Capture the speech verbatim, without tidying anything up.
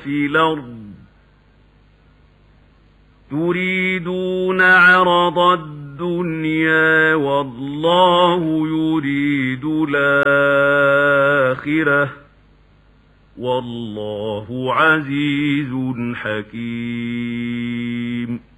في الأرض تريدون عرض الدنيا والله يريد الآخرة والله عزيز حكيم.